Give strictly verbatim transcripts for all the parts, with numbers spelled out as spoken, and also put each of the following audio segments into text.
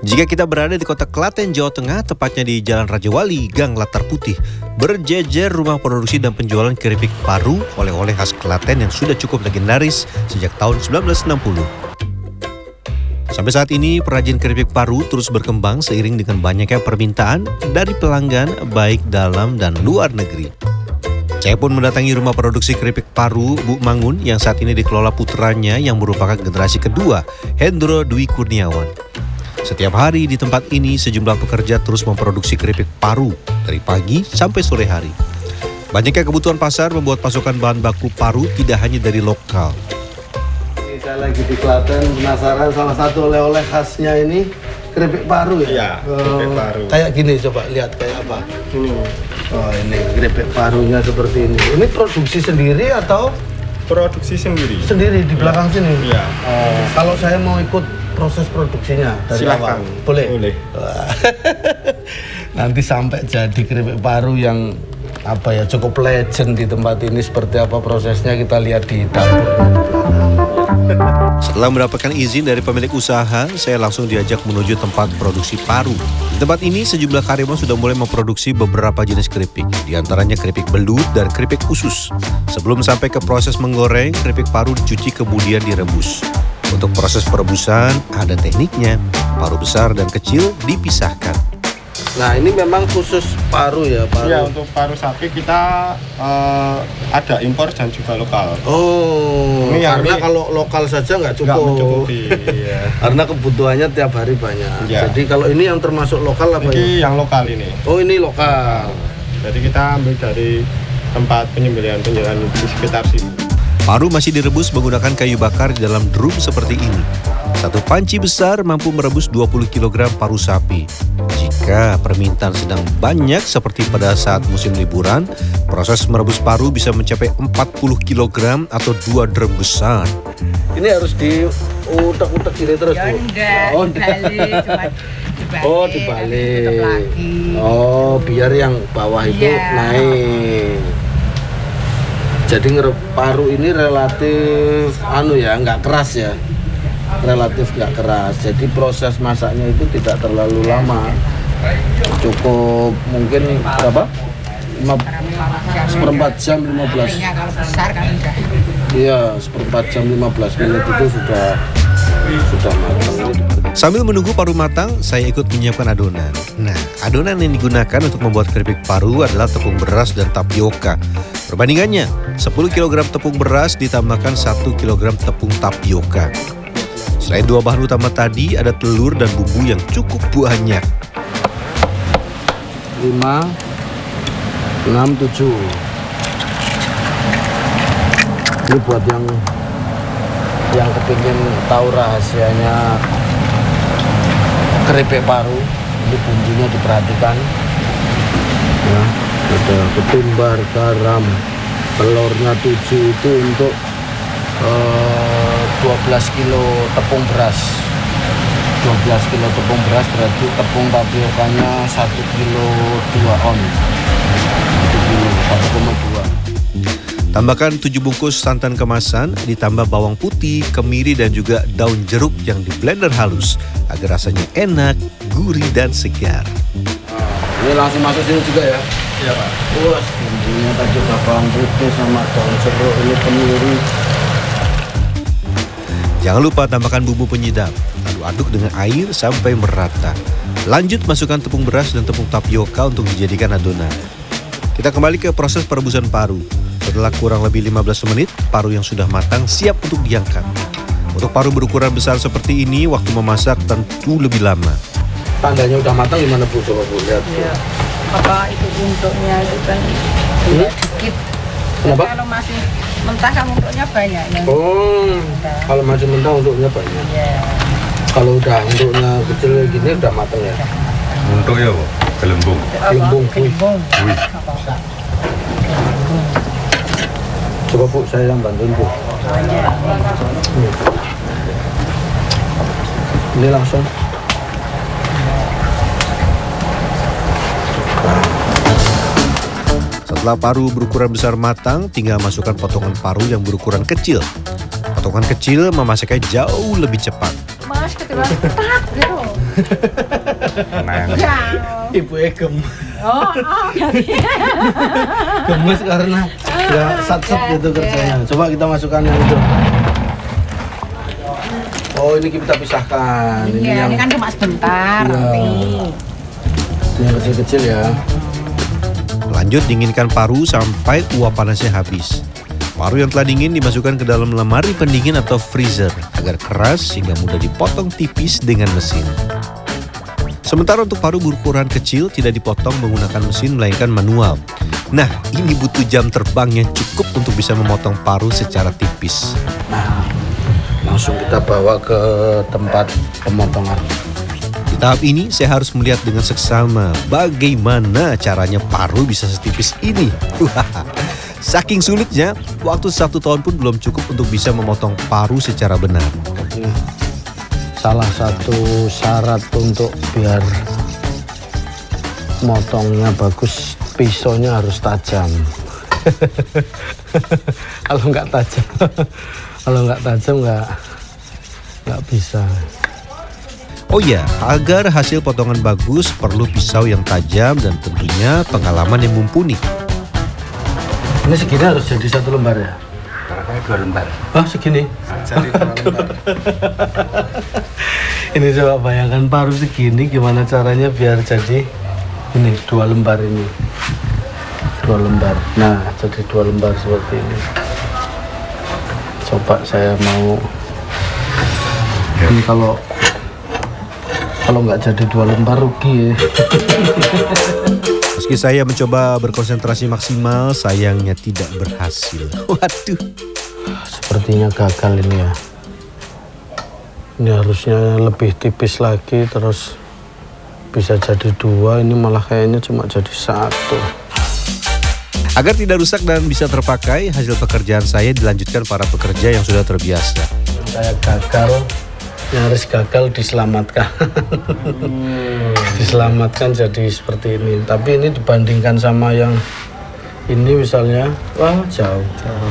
Jika kita berada di kota Klaten, Jawa Tengah, tepatnya di Jalan Raja Wali, Gang Latar Putih, berjejer rumah produksi dan penjualan keripik paru oleh-oleh khas Klaten yang sudah cukup legendaris sejak tahun sembilan belas enam puluh. Sampai saat ini, perajin keripik paru terus berkembang seiring dengan banyaknya permintaan dari pelanggan baik dalam dan luar negeri. Saya pun mendatangi rumah produksi keripik paru Bu Mangun yang saat ini dikelola putranya yang merupakan generasi kedua, Hendro Dwi Kurniawan. Setiap hari di tempat ini sejumlah pekerja terus memproduksi keripik paru dari pagi sampai sore hari. Banyaknya kebutuhan pasar membuat pasokan bahan baku paru tidak hanya dari lokal. Ini saya lagi di Klaten, penasaran salah satu oleh-oleh khasnya ini keripik paru ya? Iya, keripik paru. Oh, kayak gini, coba lihat kayak apa? Ini. Oh ini keripik parunya seperti ini. Ini produksi sendiri atau? Produksi sendiri. Sendiri di belakang ya. Sini? Iya. Oh, kalau saya mau ikut proses produksinya dari silakan. awal, boleh? Boleh. Nanti sampai jadi keripik paru yang apa ya cukup legend di tempat ini, seperti apa prosesnya kita lihat di dapur. Setelah mendapatkan izin dari pemilik usaha, saya langsung diajak menuju tempat produksi paru. Di tempat ini sejumlah karyawan sudah mulai memproduksi beberapa jenis keripik, di antaranya keripik belut dan keripik usus. Sebelum sampai ke proses menggoreng, keripik paru dicuci kemudian direbus. Untuk proses perebusan ada tekniknya, paru besar dan kecil dipisahkan. Nah ini memang khusus paru ya, paru. Ya, untuk paru sapi kita uh, ada impor dan juga lokal. Oh, ini karena ini, kalau lokal saja nggak cukup. Nggak mencukupi, ya. Karena kebutuhannya tiap hari banyak. Ya. Jadi kalau ini yang termasuk lokal apa ini ya? yang lokal ini. Oh ini lokal. Jadi kita ambil dari tempat penyembelihan-penyembelihan di sekitar sini. Paru masih direbus menggunakan kayu bakar di dalam drum seperti ini. Satu panci besar mampu merebus dua puluh kilogram paru sapi. Jika permintaan sedang banyak seperti pada saat musim liburan, proses merebus paru bisa mencapai empat puluh kilogram atau dua drum besar. Ini harus diutek-utek gini terus, ya, Bu? enggak, Oh, dibalik, cuma dibalik. Oh, dibalik. Tutup lagi. Oh, biar yang bawah itu Iya. naik. Jadi paru ini relatif anu ya, nggak keras ya. Relatif nggak keras. Jadi proses masaknya itu tidak terlalu lama. Cukup mungkin berapa? Lima, seperempat jam lima belas. Kalau besar kan enggak. Iya, seperempat jam lima belas menit itu sudah sudah matang. Sambil menunggu paru matang, saya ikut menyiapkan adonan. Nah, adonan yang digunakan untuk membuat keripik paru adalah tepung beras dan tapioka. Perbandingannya, sepuluh kilogram tepung beras ditambahkan satu kilogram tepung tapioka. Selain dua bahan utama tadi, ada telur dan bumbu yang cukup banyak. lima, enam, tujuh. Ini buat yang yang kepingin tahu rahasianya keripik paru, ini bumbunya diperhatikan ya, ada ketumbar, garam, telurnya tujuh itu untuk eh, dua belas kilo tepung beras. dua belas kilo tepung beras berarti tepung tapiokanya satu kilo dua on. satu kilo satu koma dua. Tambahkan tujuh bungkus santan kemasan, ditambah bawang putih, kemiri dan juga daun jeruk yang di blender halus agar rasanya enak, gurih dan segar. Ini langsung masuk sini juga ya? Iya, Pak. Wah, bumbunya tadi bawang putih sama daun jeruk, ini kemiri. Jangan lupa tambahkan bumbu penyedap, lalu aduk dengan air sampai merata. Lanjut masukkan tepung beras dan tepung tapioka untuk dijadikan adonan. Kita kembali ke proses perebusan paru. Setelah kurang lebih lima belas menit, paru yang sudah matang siap untuk diangkat. Untuk paru berukuran besar seperti ini, waktu memasak tentu lebih lama. Tandanya udah matang gimana Bu? Coba Bu lihat. Ya. Apa itu untuknya itu kan Hmm? dikit. Kenapa? Kalau masih mentah kan untuknya banyak. Yang Oh, kalau masih mentah untuknya banyak. ya. Kalau udah untuknya kecil gini udah matang ya? Untuk ya, Bu. Gelembung. Gelembung. Gelembung. Wih. Coba Bu, saya yang bantuin Bu. Hmm. Ini langsung. Setelah paru berukuran besar matang, tinggal masukkan potongan paru yang berukuran kecil. Potongan kecil memasaknya jauh lebih cepat. Mas, cuma tak gitu. Ya. Ibu Egem Oh, oh, ganti. gemes karena ya sat-sat gitu kerjanya. Coba kita masukkan yang itu. Oh, ini kita pisahkan. Ini, Iya, yang ini kan cuma sebentar. Iya. Nih. yang kecil-kecil ya. Lanjut dinginkan paru sampai uap panasnya habis. Paru yang telah dingin dimasukkan ke dalam lemari pendingin atau freezer agar keras sehingga mudah dipotong tipis dengan mesin. Sementara untuk paru berukuran kecil tidak dipotong menggunakan mesin melainkan manual. Nah, ini butuh jam terbang yang cukup untuk bisa memotong paru secara tipis. Nah, langsung kita bawa ke tempat pemotongan. Di tahap ini saya harus melihat dengan seksama bagaimana caranya paru bisa setipis ini. Saking sulitnya, waktu satu tahun pun belum cukup untuk bisa memotong paru secara benar. Ini salah satu syarat untuk biar motongnya bagus, pisaunya harus tajam. Kalau nggak tajam, kalau nggak tajam nggak nggak bisa. Oh ya, agar hasil potongan bagus perlu pisau yang tajam dan tentunya pengalaman yang mumpuni. Ini segini harus jadi satu lembar ya? Caranya dua lembar. Oh segini? Jadi dua lembar. Ini coba bayangkan paru segini gimana caranya biar jadi ini dua lembar ini. Dua lembar. Nah, jadi dua lembar seperti ini. Coba saya mau ini kalau kalau nggak jadi dua lembar rugi ya. Meski saya mencoba berkonsentrasi maksimal, sayangnya tidak berhasil. Waduh. Sepertinya gagal ini ya. Ini harusnya lebih tipis lagi, terus bisa jadi dua. Ini malah kayaknya cuma jadi satu. Agar tidak rusak dan bisa terpakai, hasil pekerjaan saya dilanjutkan para pekerja yang sudah terbiasa. Saya gagal, nyaris gagal diselamatkan. Diselamatkan jadi seperti ini. Tapi ini dibandingkan sama yang ini misalnya, wah jauh.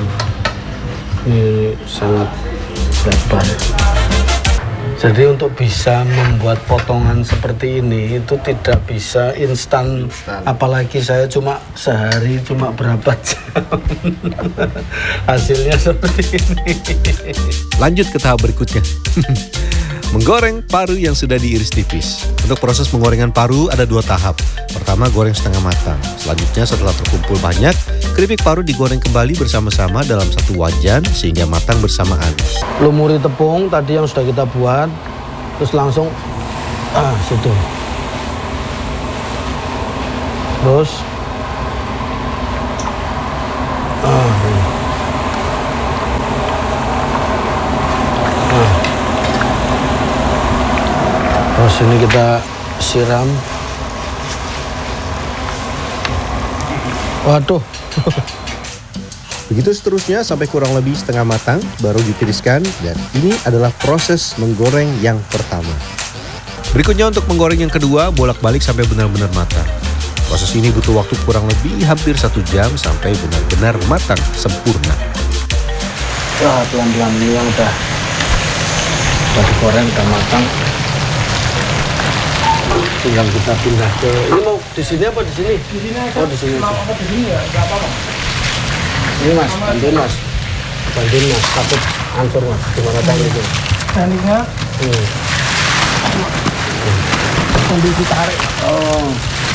Ini sangat lebar. Jadi untuk bisa membuat potongan seperti ini itu tidak bisa instan. Apalagi saya cuma sehari cuma berapa jam. Hasilnya seperti ini. Lanjut ke tahap berikutnya. Menggoreng paru yang sudah diiris tipis. Untuk proses penggorengan paru ada dua tahap. Pertama, goreng setengah matang. Selanjutnya, setelah terkumpul banyak, keripik paru digoreng kembali bersama-sama dalam satu wajan sehingga matang bersamaan. Lumuri tepung tadi yang sudah kita buat, terus langsung ah situ. Terus ah, ini. ah. Terus ini kita siram. Waduh. Begitu seterusnya sampai kurang lebih setengah matang, baru ditiriskan, dan ini adalah proses menggoreng yang pertama. Berikutnya untuk menggoreng yang kedua, bolak-balik sampai benar-benar matang. Proses ini butuh waktu kurang lebih hampir satu jam sampai benar-benar matang sempurna. Wah, pelan-pelan ini yang udah udah digoreng, udah matang. Tinggal kita pindah ke ini. Mau di sini apa di sini? Di sini aja. Oh, di sini. Mau apa di sini ya? Enggak apa-apa. Ini Mas, bantuin Mas. Bantuin Mas, takut hancur Mas. Gimana caranya? Caranya? Hmm. Sambil ditarik. Oh.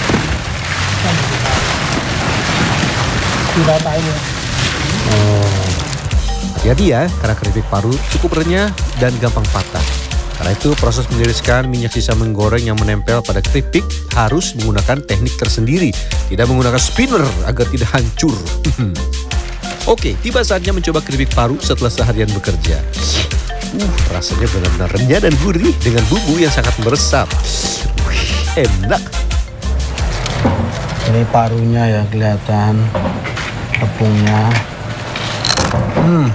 Diratain ya. Oh. Hati-hati ya, karena keripik paru cukup renyah dan gampang patah. Karena itu proses meniriskan minyak sisa menggoreng yang menempel pada keripik harus menggunakan teknik tersendiri. Tidak menggunakan spinner agar tidak hancur. Oke, tiba saatnya mencoba keripik paru setelah seharian bekerja. Uh, rasanya benar-benar renyah dan gurih dengan bumbu yang sangat meresap. Wih, enak. Ini parunya ya kelihatan, tepungnya. Hmm.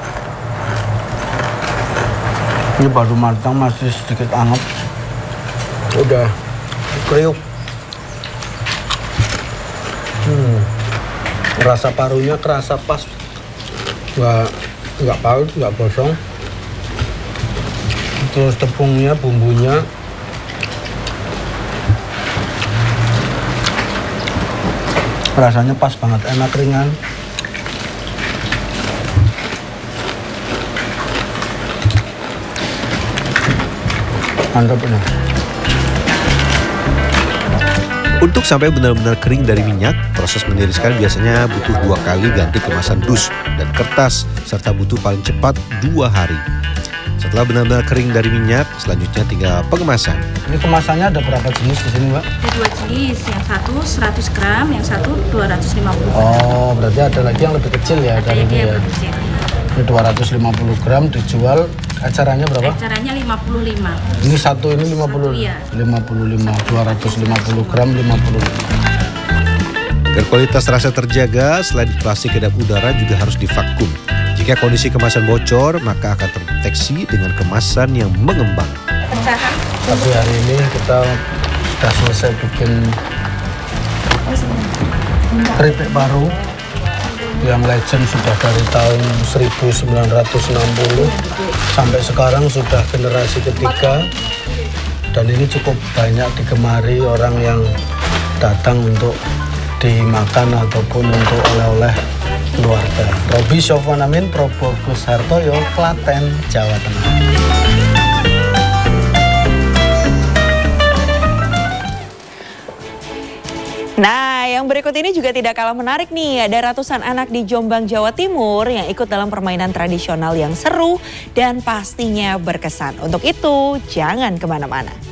Ini baru matang, masih sedikit hangat. Udah kriuk. Hmm. Rasa parunya kerasa pas, nggak nggak paut, nggak gosong. terus tepungnya, bumbunya. Rasanya pas banget, enak, ringan. Mantap ini. Untuk sampai benar-benar kering dari minyak, proses meniriskan biasanya butuh dua kali ganti kemasan dus dan kertas, serta butuh paling cepat dua hari. Setelah benar-benar kering dari minyak, selanjutnya tinggal pengemasan. Ini kemasannya ada berapa jenis di sini, Mbak? Ada dua jenis, yang satu seratus gram, yang satu dua ratus lima puluh gram. Oh, berarti ada lagi yang lebih kecil ya Ada dari yang ini dia ya. kecil. Ini dua ratus lima puluh gram dijual, acaranya berapa? Acaranya lima puluh lima. Ini satu ini lima puluh. Satu, iya. lima puluh lima, dua ratus lima puluh gram lima puluh. Agar kualitas rasa terjaga, selain di plastik kedap udara juga harus divakum. Jika kondisi kemasan bocor, maka akan terdeteksi dengan kemasan yang mengembang. Tapi hari ini kita sudah selesai bikin keripik paru yang legend sudah dari tahun seribu sembilan ratus enam puluh sampai sekarang sudah generasi ketiga, dan ini cukup banyak digemari orang yang datang untuk dimakan ataupun untuk oleh-oleh keluarga. Robi Sofwan Amin, Probokus Hartoyo, Klaten, Jawa Tengah. Nah, yang berikut ini juga tidak kalah menarik nih. Ada ratusan anak di Jombang, Jawa Timur yang ikut dalam permainan tradisional yang seru dan pastinya berkesan. Untuk itu, jangan kemana-mana.